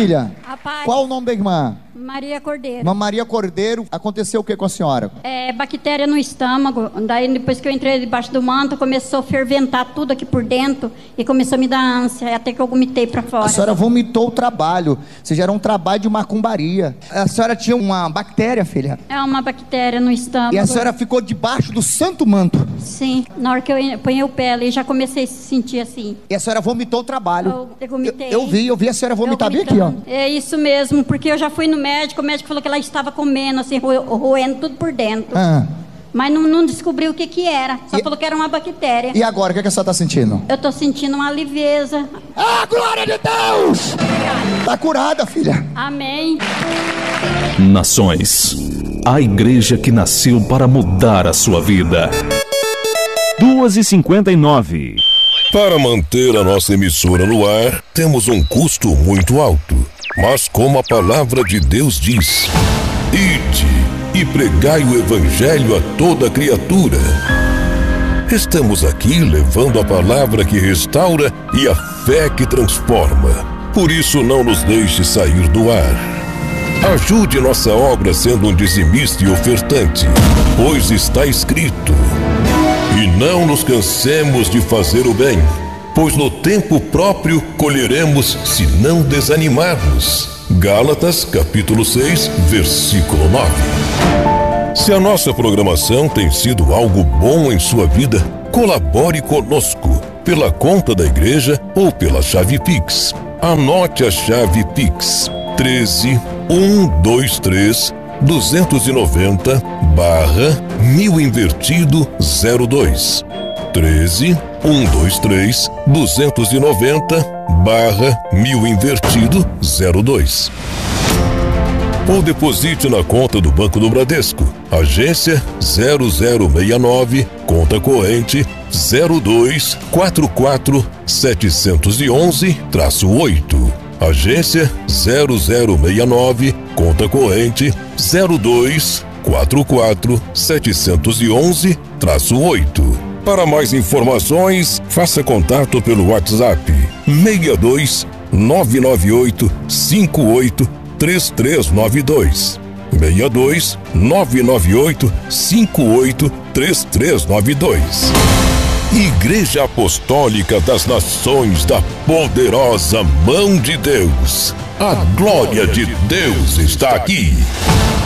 filha? A paz. Qual o nome da irmã? Maria Cordeiro. Irmã Maria Cordeiro, aconteceu o que com a senhora? Bactéria no estômago. Daí, depois que eu entrei debaixo do manto, começou a ferventar tudo aqui por dentro e começou a me dar ânsia, até que eu vomitei pra fora. A senhora vomitou o trabalho. Você já era um trabalho de macumbaria. A senhora tinha uma bactéria, filha? É uma bactéria no estômago. E a senhora ficou debaixo do santo manto? Sim. Na hora que eu ponhei o pé ali, já comecei a se sentir assim. E a senhora vomitou o trabalho? Eu vomitei. Eu vi a senhora vomitar bem aqui, ó. É isso mesmo, porque eu já fui no médico, o médico falou que ela estava comendo, assim, roendo tudo por dentro. Mas não descobriu o que era, só falou que era uma bactéria. E agora, o que a senhora está sentindo? Eu tô sentindo uma leveza. Ah, glória de Deus! Tá curada, filha. Amém. Nações, a igreja que nasceu para mudar a sua vida. 2h59. Para manter a nossa emissora no ar, temos um custo muito alto. Mas como a palavra de Deus diz: ide e pregai o evangelho a toda criatura. Estamos aqui levando a palavra que restaura e a fé que transforma. Por isso não nos deixe sair do ar. Ajude nossa obra sendo um dizimista e ofertante, pois está escrito: e não nos cansemos de fazer o bem, pois no tempo próprio colheremos se não desanimarmos. Gálatas capítulo 6, versículo 9. Se a nossa programação tem sido algo bom em sua vida, colabore conosco pela conta da igreja ou pela chave Pix. Anote a chave Pix: 13 123 290 /1000 invertido 02. 13 123 290 /1000 invertido 02. Ou deposite na conta do Banco do Bradesco, agência 0069, conta corrente 0244711-8. Agência 0069, conta corrente 0244711-8. Para mais informações, faça contato pelo WhatsApp 62 998 58 3392. 62 998 58 3392. Igreja Apostólica das Nações da Poderosa Mão de Deus. A glória de Deus está aqui.